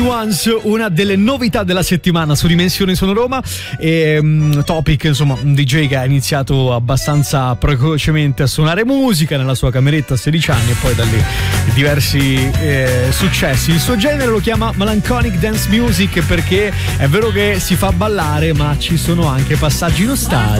Ones, una delle novità della settimana su Dimensioni Sono Roma. Topic, insomma, un DJ che ha iniziato abbastanza precocemente a suonare musica nella sua cameretta a 16 anni e poi da lì diversi successi. Il suo genere lo chiama Melancholic Dance Music perché è vero che si fa ballare, ma ci sono anche passaggi nostalgici.